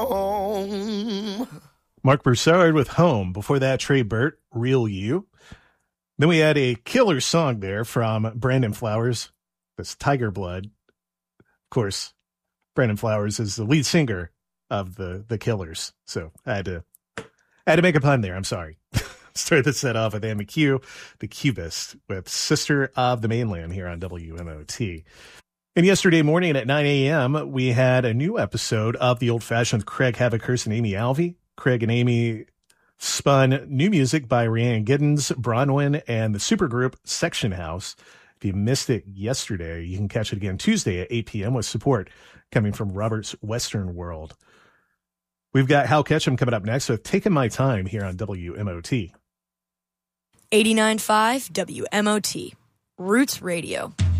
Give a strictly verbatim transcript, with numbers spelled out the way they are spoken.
Home. Mark Broussard with Home. Before that, Trey Burt, Real You. Then we had a killer song there from Brandon Flowers. That's Tiger Blood. Of course, Brandon Flowers is the lead singer of the the Killers. So I had to I had to make a pun there. I'm sorry. Started the set off with Anne McHugh, the Cubist, with Sister of the Mainland here on W M O T. And yesterday morning at nine a.m., we had a new episode of The Old Fashioned with Craig Havikhurst and Amy Alvey. Craig and Amy spun new music by Rhiannon Giddens, Bronwyn, and the supergroup Section House. If you missed it yesterday, you can catch it again Tuesday at eight p.m. with support coming from Robert's Western World. We've got Hal Ketchum coming up next with Taking My Time here on W M O T. eighty-nine point five W M O T, Roots Radio.